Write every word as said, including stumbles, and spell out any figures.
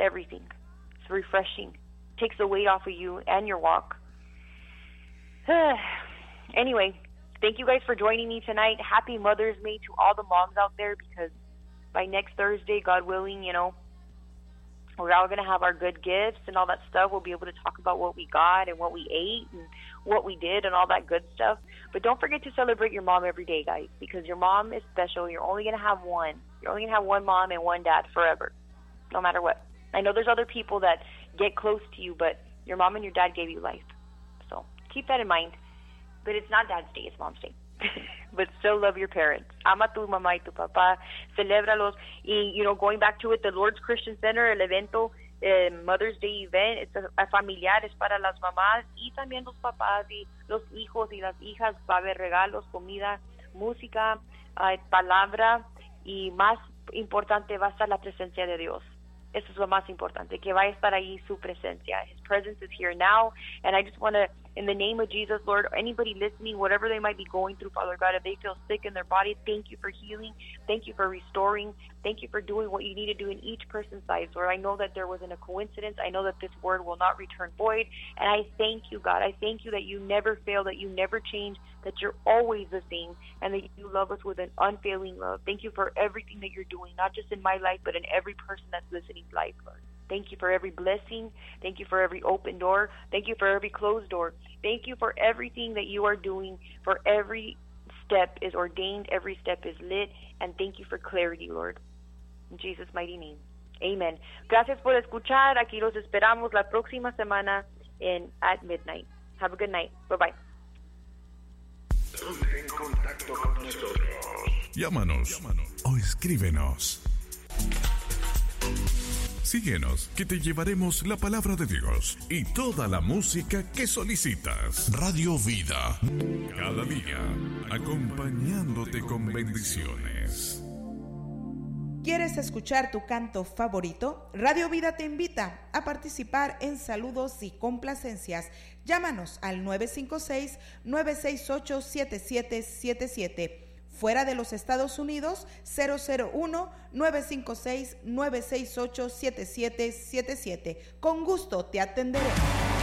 everything. It's refreshing. It takes the weight off of you and your walk. Anyway, thank you guys for joining me tonight. Happy Mother's Day to all the moms out there, because by next Thursday, God willing, you know, we're all going to have our good gifts and all that stuff. We'll be able to talk about what we got and what we ate and what we did and all that good stuff. But don't forget to celebrate your mom every day, guys, because your mom is special. You're only going to have one. You're only going to have one mom and one dad forever, no matter what. I know there's other people that get close to you, but your mom and your dad gave you life. So keep that in mind. But it's not Dad's Day, it's Mom's Day. But still love your parents. Ama tu mamá y tu papá. Celébralos. Y, you know, going back to it, the Lord's Christian Center, el evento, eh, Mother's Day event, it's a, a familiar, es para las mamás y también los papás y los hijos y las hijas. Va a haber regalos, comida, música, uh, palabra, y más importante va a estar la presencia de Dios. Eso es lo más importante, que va a estar ahí su presencia. His presence is here now, and I just want to, in the name of Jesus, Lord, anybody listening, whatever they might be going through, Father God, if they feel sick in their body, thank you for healing. Thank you for restoring. Thank you for doing what you need to do in each person's lives, Lord. I know that there wasn't a coincidence. I know that this word will not return void, and I thank you, God. I thank you that you never fail, that you never change, that you're always the same, and that you love us with an unfailing love. Thank you for everything that you're doing, not just in my life, but in every person that's listening's life, Lord. Thank you for every blessing. Thank you for every open door. Thank you for every closed door. Thank you for everything that you are doing. For every step is ordained, every step is lit, and thank you for clarity, Lord. In Jesus' mighty name. Amen. Gracias por escuchar. Aquí los esperamos la próxima semana en At Midnight. Have a good night. Bye-bye. Ponte en contacto con nosotros. Llámanos, Llámanos o escríbenos. Síguenos, que te llevaremos la palabra de Dios y toda la música que solicitas. Radio Vida, cada día, acompañándote con bendiciones. ¿Quieres escuchar tu canto favorito? Radio Vida te invita a participar en saludos y complacencias. Llámanos al nueve cinco seis, nueve seis ocho, siete siete siete siete. Fuera de los Estados Unidos, cero cero uno, nueve cinco seis, nueve seis ocho, siete siete siete siete. Con gusto te atenderemos.